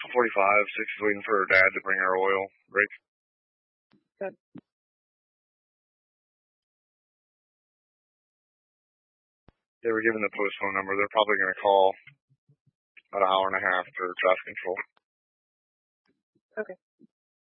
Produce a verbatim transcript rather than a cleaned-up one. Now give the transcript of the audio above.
forty-five, six is waiting for her dad to bring her oil. Break. Good. They were given the post phone number. They're probably going to call about an hour and a half for traffic control. Okay.